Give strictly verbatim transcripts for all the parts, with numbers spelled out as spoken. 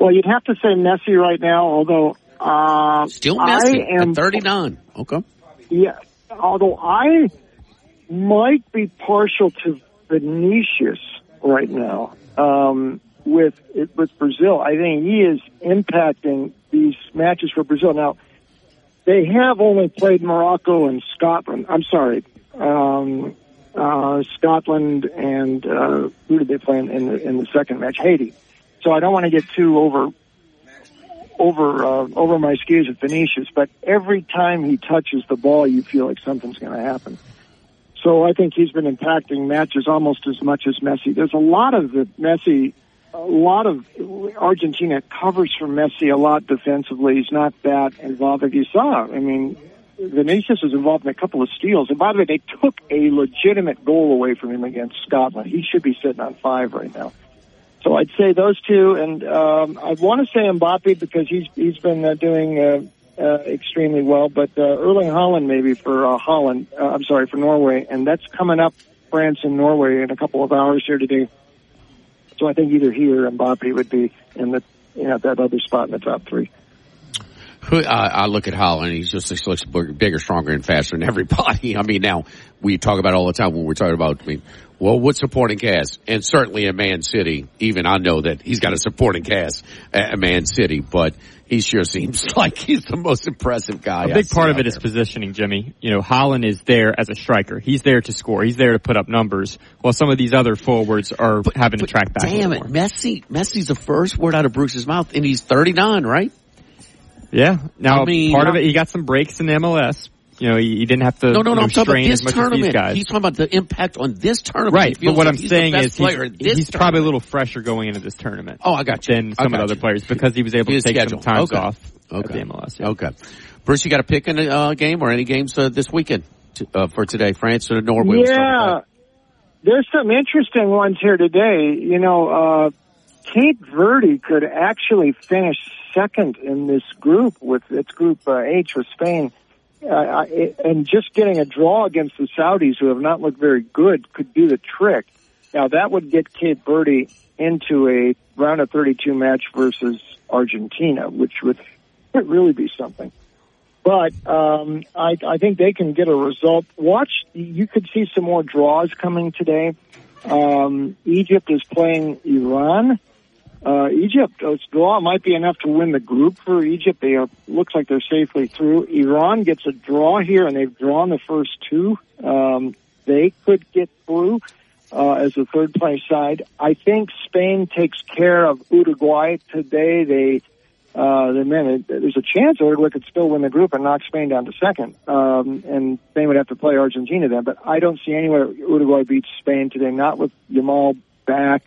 Well, you'd have to say Messi right now, although uh, still Messi I am, at thirty-nine. Okay. Yeah, although I might be partial to Vinicius right now um, with with Brazil. I think he is impacting these matches for Brazil. Now, they have only played Morocco and Scotland. I'm sorry, um, uh, Scotland and uh, who did they play in, in, the, in the second match? Haiti. So I don't want to get too over over uh, over my skis with Vinicius, but every time he touches the ball, you feel like something's going to happen. So I think he's been impacting matches almost as much as Messi. There's a lot of the Messi, a lot of Argentina covers for Messi a lot defensively. He's not that involved as you saw. I mean, Vinicius is involved in a couple of steals. And by the way, they took a legitimate goal away from him against Scotland. He should be sitting on five right now. So I'd say those two, and um, I want to say Mbappe because he's he's been uh, doing uh, uh, extremely well. But uh, Erling Haaland maybe for uh, Holland. Uh, I'm sorry for Norway, and that's coming up France and Norway in a couple of hours here today. So I think either he or Mbappe would be in the you know that other spot in the top three. I, I look at Haaland, he's just he looks bigger, stronger, and faster than everybody. I mean, now we talk about all the time when we're talking about. I mean, well, what supporting cast? And certainly in Man City, even I know that he's got a supporting cast at Man City, but he sure seems like he's the most impressive guy. A big part of it is positioning, Jimmy. You know, Haaland is there as a striker. He's there to score. He's there to put up numbers, while some of these other forwards are but, having but to track back. Damn it, Messi! Messi's the first word out of Bruce's mouth, and he's thirty-nine, right? Yeah. Now, I mean, part of it, he got some breaks in the M L S. You know, he, he didn't have to no, no, no, you know, I'm talking strain about this as much tournament. as these guys. He's talking about the impact on this tournament. Right, but what like I'm he's saying is he's, he's probably a little fresher going into this tournament. Oh, I got you. Than some of the other you. players because he was able His to take schedule. some time okay. off okay. at the M L S. Yeah. Okay. Bruce, you got a pick in a uh, game or any games uh, this weekend to, uh, for today? France or Norway? Yeah. There's some interesting ones here today. You know, uh, Cape Verde could actually finish second in this group with its group uh, H with Spain. Uh, and just getting a draw against the Saudis, who have not looked very good, could do the trick. Now, that would get Cape Verde into a round of thirty-two match versus Argentina, which would really be something. But um, I, I think they can get a result. Watch, you could see some more draws coming today. Um, Egypt is playing Iran. Uh, Egypt, a draw might be enough to win the group for Egypt. They are, looks like they're safely through. Iran gets a draw here, and they've drawn the first two. Um, they could get through uh, as a third-place side. I think Spain takes care of Uruguay today. They, uh, they man, there's a chance Uruguay could still win the group and knock Spain down to second. Um, and Spain would have to play Argentina then. But I don't see anywhere Uruguay beats Spain today, not with Yamal back.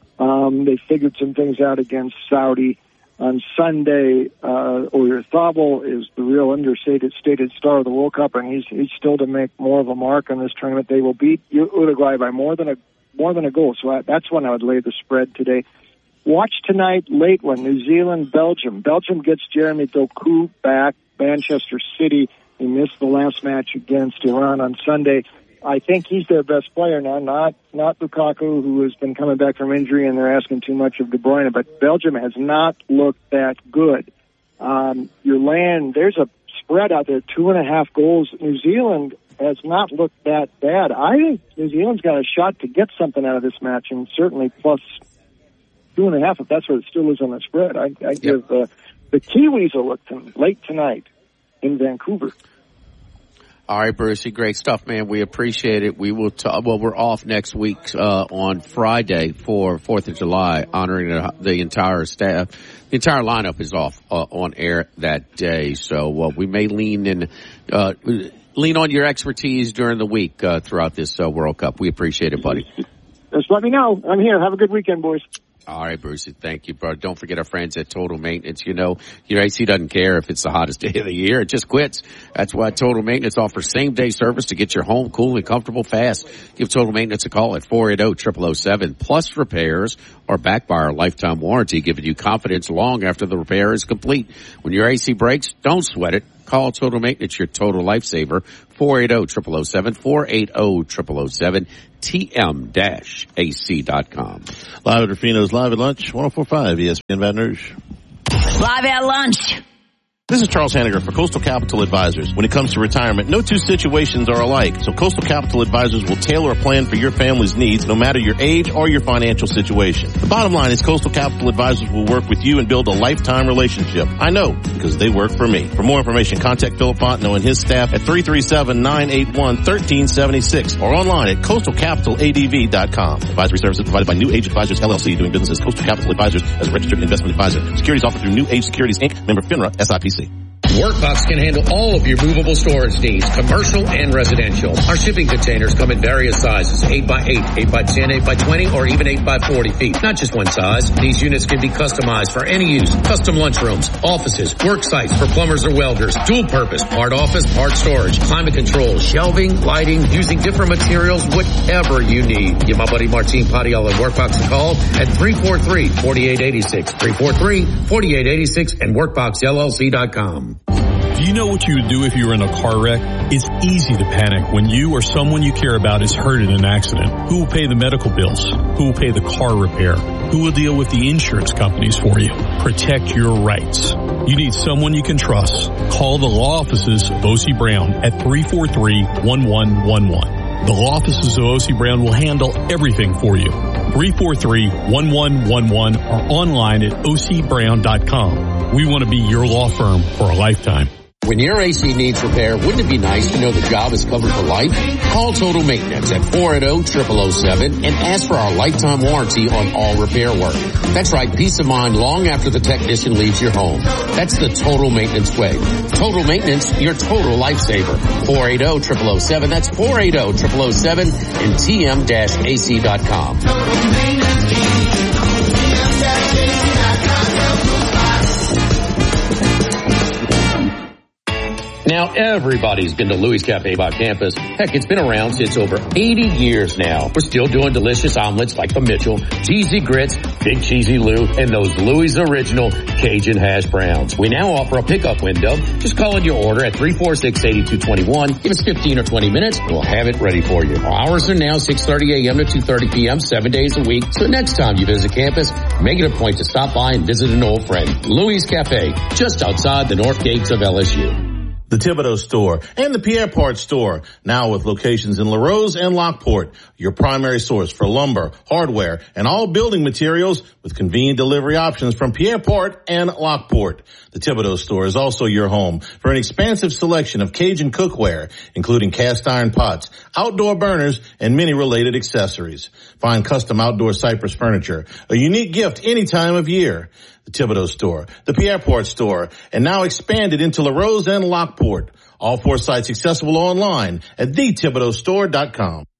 Um, they figured some things out against Saudi on Sunday. Uh, Oyarzabal is the real understated stated star of the World Cup, and he's he's still to make more of a mark on this tournament. They will beat Uruguay by more than a more than a goal. So I, that's when I would lay the spread today. Watch tonight, late one, New Zealand, Belgium. Belgium gets Jeremy Doku back. Manchester City. He missed the last match against Iran on Sunday. I think he's their best player now, not not Lukaku, who has been coming back from injury, and they're asking too much of De Bruyne. But Belgium has not looked that good. Um, your land, there's a spread out there, two and a half goals. New Zealand has not looked that bad. I think New Zealand's got a shot to get something out of this match, and certainly plus two and a half if that's what it still is on the spread. I, I give uh, the Kiwis a look to, late tonight in Vancouver. All right, Brucey, great stuff, man. We appreciate it. We will talk, well, we're off next week, uh, on Friday for fourth of July, honoring the, the entire staff. The entire lineup is off, uh, on air that day. So, uh, we may lean in, uh, lean on your expertise during the week, uh, throughout this, uh, World Cup. We appreciate it, buddy. Just let me know. I'm here. Have a good weekend, boys. All right, Brucey. Thank you, bro. Don't forget our friends at Total Maintenance. You know, your A C doesn't care if it's the hottest day of the year. It just quits. That's why Total Maintenance offers same-day service to get your home cool and comfortable fast. Give Total Maintenance a call at four eight zero, zero zero zero seven. Plus repairs are backed by our lifetime warranty, giving you confidence long after the repair is complete. When your A C breaks, don't sweat it. Call Total Maintenance, your total lifesaver. four eight zero, zero zero zero seven. four eight zero, zero zero zero seven. T M A C dot com. Live at Rufino's Live at Lunch, one oh four point five E S P N Baton Rouge. Live at lunch. This is Charles Hanniger for Coastal Capital Advisors. When it comes to retirement, no two situations are alike, so Coastal Capital Advisors will tailor a plan for your family's needs, no matter your age or your financial situation. The bottom line is Coastal Capital Advisors will work with you and build a lifetime relationship. I know, because they work for me. For more information, contact Philip Fontenot and his staff at three three seven, nine eight one, one three seven six or online at coastal capital a d v dot com. Advisory services provided by New Age Advisors, L L C, doing business as Coastal Capital Advisors as a registered investment advisor. Securities offered through New Age Securities, Incorporated, member FINRA, S I P C. Workbox can handle all of your movable storage needs, commercial and residential. Our shipping containers come in various sizes, eight by eight, eight by ten, eight by twenty, or even eight by forty feet. Not just one size. These units can be customized for any use. Custom lunchrooms, offices, work sites for plumbers or welders, dual purpose, part office, part storage, climate control, shelving, lighting, using different materials, whatever you need. Give my buddy Martin Padial at Workbox a call at three four three, four eight eight six, three four three, four eight eight six and workbox L L C dot com. Do you know what you would do if you were in a car wreck? It's easy to panic when you or someone you care about is hurt in an accident. Who will pay the medical bills? Who will pay the car repair? Who will deal with the insurance companies for you? Protect your rights. You need someone you can trust. Call the law offices of O C Brown at three four three, one one one one. The law offices of O C Brown will handle everything for you. three four three, one one one one or online at o c brown dot com. We want to be your law firm for a lifetime. When your A C needs repair, wouldn't it be nice to know the job is covered for life? Call Total Maintenance at four eight zero, zero zero zero seven and ask for our lifetime warranty on all repair work. That's right, peace of mind long after the technician leaves your home. That's the Total Maintenance way. Total Maintenance, your total lifesaver. four eight zero, zero zero zero seven. That's four eight zero, zero zero zero seven and t m dash a c dot com. Now everybody's been to Louis Cafe by campus. Heck, it's been around since over eighty years now. We're still doing delicious omelets like the Mitchell, cheesy grits, big cheesy Lou, and those Louis original Cajun hash browns. We now offer a pickup window. Just call in your order at three four six, eight two two one. Give us fifteen or twenty minutes and we'll have it ready for you. Our hours are now six thirty a.m. to two thirty p.m. seven days a week. So next time you visit campus, make it a point to stop by and visit an old friend. Louis Cafe, just outside the north gates of L S U. The Thibodeau Store and the Pierre Part Store, now with locations in LaRose and Lockport, your primary source for lumber, hardware, and all building materials with convenient delivery options from Pierre Part and Lockport. The Thibodeau Store is also your home for an expansive selection of Cajun cookware, including cast iron pots, outdoor burners, and many related accessories. Find custom outdoor cypress furniture, a unique gift any time of year. The Thibodeau Store, the Pierre Part Store, and now expanded into LaRose and Lockport. All four sites accessible online at the thibodeau store dot com.